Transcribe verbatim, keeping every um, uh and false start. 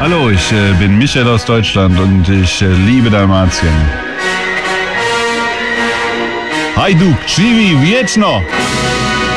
Hallo, ich äh, bin Michael aus Deutschland und ich äh, liebe Dalmatien. Hajduk, Chivi, wie jetzt noch?